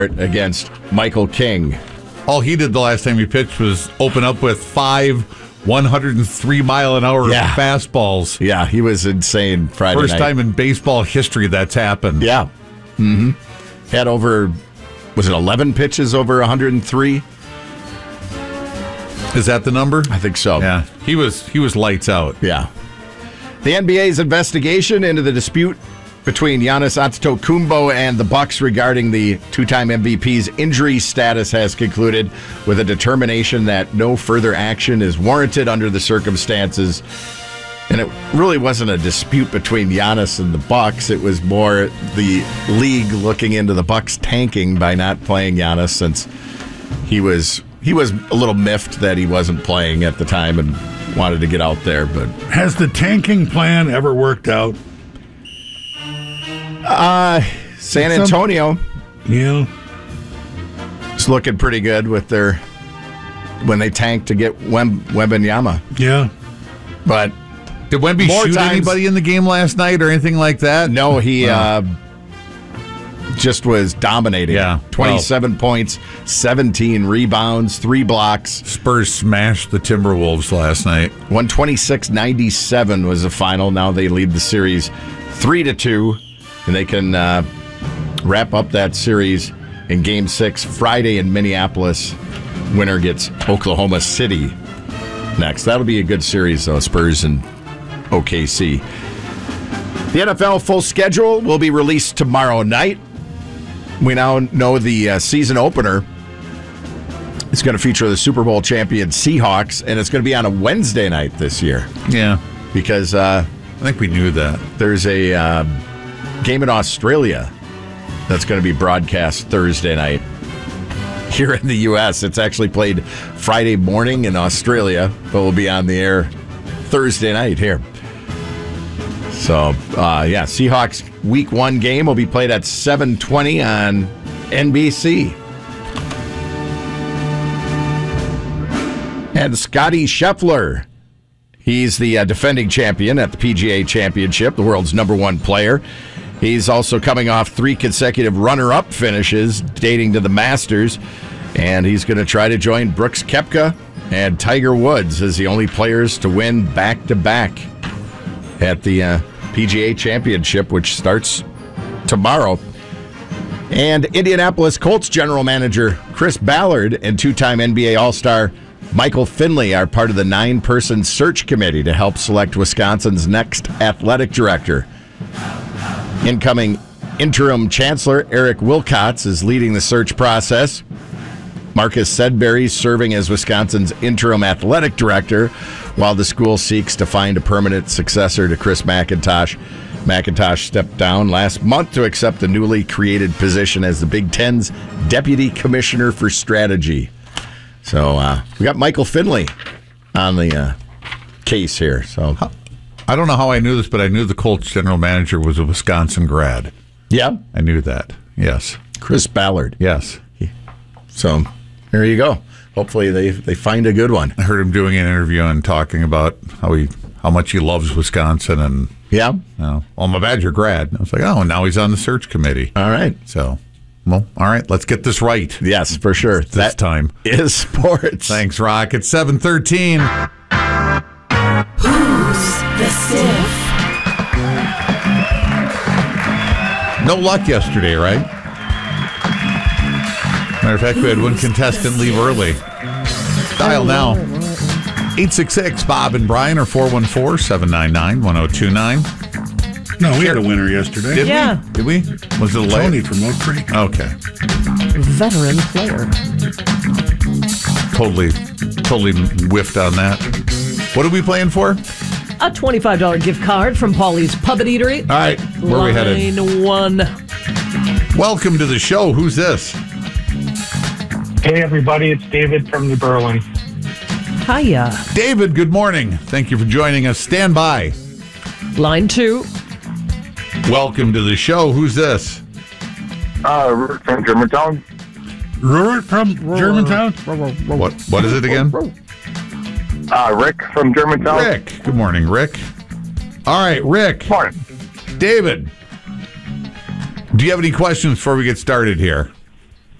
against Michael King. All he did the last time he pitched was open up with 5 103-mile-an-hour fastballs. Yeah, he was insane Friday night. First time in baseball history that's happened. Yeah. Mm-hmm. Had over, was it 11 pitches over 103? Is that the number? I think so. Yeah, he was lights out. Yeah. The NBA's investigation into the dispute between Giannis Antetokounmpo and the Bucks regarding the two-time MVP's injury status has concluded with a determination that no further action is warranted under the circumstances. And it really wasn't a dispute between Giannis and the Bucks. It was more the league looking into the Bucks tanking by not playing Giannis, since he was a little miffed that he wasn't playing at the time and wanted to get out there. But has the tanking plan ever worked out? San Antonio, yeah, it's looking pretty good with when they tanked to get Wembanyama. Yeah, but did Wemby shoot anybody in the game last night or anything like that? No, he just was dominating. Yeah, 27 points, 17 rebounds, 3 blocks. Spurs smashed the Timberwolves last night. 126-97 was the final. Now they lead the series 3-2. And they can wrap up that series in Game 6 Friday in Minneapolis. Winner gets Oklahoma City next. That'll be a good series, though, Spurs and OKC. The NFL full schedule will be released tomorrow night. We now know the season opener is going to feature the Super Bowl champion Seahawks, and it's going to be on a Wednesday night this year. Yeah. Because I think we knew that. There's a game in Australia that's going to be broadcast Thursday night. Here in the U.S., it's actually played Friday morning in Australia, but will be on the air Thursday night here. So, Seahawks Week 1 game will be played at 7:20 on NBC. And Scottie Scheffler, he's the defending champion at the PGA Championship, the world's #1 player. He's also coming off 3 consecutive runner-up finishes dating to the Masters, and he's going to try to join Brooks Koepka and Tiger Woods as the only players to win back-to-back at the PGA Championship, which starts tomorrow. And Indianapolis Colts general manager Chris Ballard and 2-time NBA All-Star Michael Finley are part of the 9-person search committee to help select Wisconsin's next athletic director. Incoming interim chancellor Eric Wilcox is leading the search process. Marcus Sedbury serving as Wisconsin's interim athletic director, while the school seeks to find a permanent successor to Chris McIntosh. McIntosh stepped down last month to accept the newly created position as the Big Ten's Deputy Commissioner for Strategy. So we got Michael Finley on the case here. So I don't know how I knew this, but I knew the Colts general manager was a Wisconsin grad. Yeah. I knew that. Yes. Chris Ballard. Yes. So there you go. Hopefully they find a good one. I heard him doing an interview and talking about how much he loves Wisconsin, and yeah. Well, I'm a Badger grad. I was like, oh, and now he's on the search committee. All right. So, well, all right, let's get this right. Yes, for sure. This time is sports. Thanks, Rock. It's 7:13. Who's the Stiff? No luck yesterday, right? Matter of fact, we had one contestant leave early. Dial now. 866-BOB and Brian or 414-799-1029. No, we had a winner yesterday. Did we? Was it Tony from Oak Creek. Okay. Veteran player. Totally whiffed on that. What are we playing for? A $25 gift card from Paulie's Pub and Eatery. All right, where are we headed? Line 1. Welcome to the show. Who's this? Hey, everybody. It's David from New Berlin. Hiya. David, good morning. Thank you for joining us. Stand by. Line 2. Welcome to the show. Who's this? Rick from Germantown. Rurik from Germantown? What is it again? Rick from Germantown. Rick. Good morning, Rick. All right, Rick. Morning. David, do you have any questions before we get started here?